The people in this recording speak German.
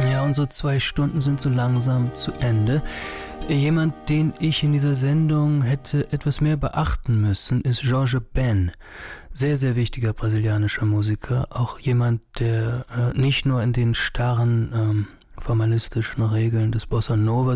Ja, unsere 2 Stunden sind so langsam zu Ende. Jemand, den ich in dieser Sendung hätte etwas mehr beachten müssen, ist Jorge Ben. Sehr, sehr wichtiger brasilianischer Musiker. Auch jemand, der nicht nur in den starren, formalistischen Regeln des Bossa Nova